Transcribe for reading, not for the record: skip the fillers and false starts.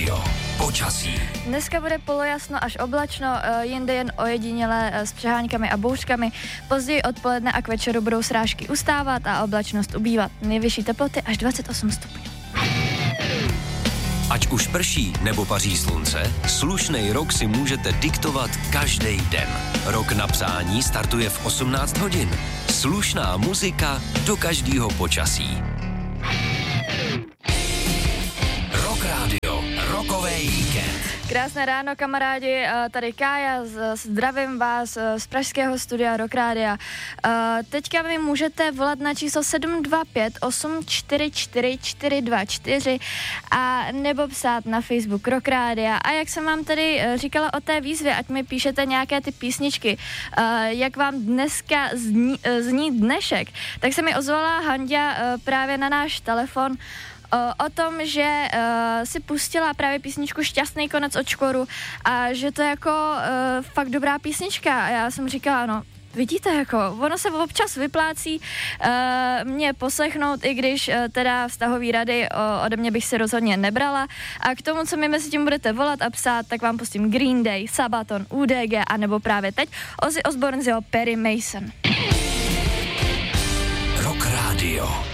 Rádio. Počasí. Dneska bude polojasno až oblačno, jinde jen ojediněle s přeháňkami a bouřkami. Později odpoledne a k večeru budou srážky ustávat a oblačnost ubývat. Nejvyšší teploty až 28 stupňů. Ať už prší nebo paří slunce, slušnej rok si můžete diktovat každý den. Rok na psání startuje v 18 hodin. Slušná muzika do každého počasí. Rock Radio, rokovej víkend. Krásné ráno, kamarádi, tady Kája, zdravím vás z pražského studia Rock Rádia. Teďka mi můžete volat na číslo 725 844 424 a nebo psát na Facebook Rock Rádia. A jak jsem vám tady říkala o té výzvě, ať mi píšete nějaké ty písničky, jak vám dneska zní dnešek, tak se mi ozvala Hanďa právě na náš telefon o tom, že si pustila právě písničku Šťastný konec od Škoru a že to je jako fakt dobrá písnička. A já jsem říkala, no vidíte, jako ono se občas vyplácí mě poslechnout, i když teda vztahový rady ode mě bych si rozhodně nebrala. A k tomu, co mi mezi tím budete volat a psát, tak vám pustím Green Day, Sabaton, UDG a nebo právě teď Ozzy Osbourne z jeho Perry Mason. Rock Radio.